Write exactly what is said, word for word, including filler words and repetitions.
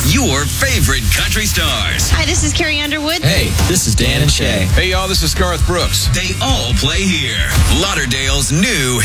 your favorite country stars. Hi, this is Carrie Underwood. Hey, this is Dan and Shay. Hey, y'all, this is Garth Brooks. They all play here. Lauderdale's new